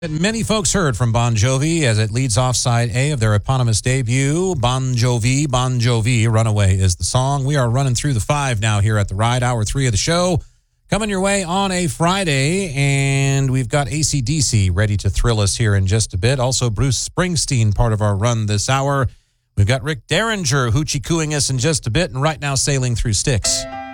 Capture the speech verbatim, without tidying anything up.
Many folks heard from Bon Jovi as it leads off side A of their eponymous debut. Bon Jovi, Bon Jovi, Runaway is the song. We are running through the five now here at the Ride, hour three of the show. Coming your way on a Friday, and we've got A C D C ready to thrill us here in just a bit. Also, Bruce Springsteen, part of our run this hour. We've got Rick Derringer hoochie-cooing us in just a bit, and right now sailing through Styx.